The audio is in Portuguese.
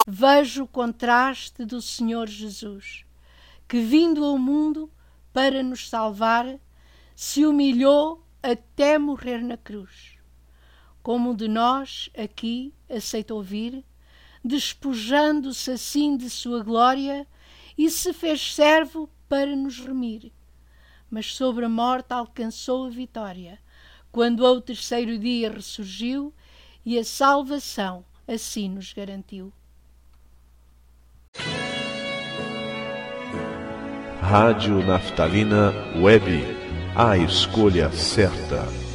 vejo o contraste do Senhor Jesus, que vindo ao mundo para nos salvar, se humilhou até morrer na cruz. Como um de nós aqui aceitou vir, despojando-se assim de sua glória, e se fez servo para nos remir. Mas sobre a morte alcançou a vitória, quando ao terceiro dia ressurgiu, e a salvação assim nos garantiu. Rádio Naftalina Web, a escolha certa.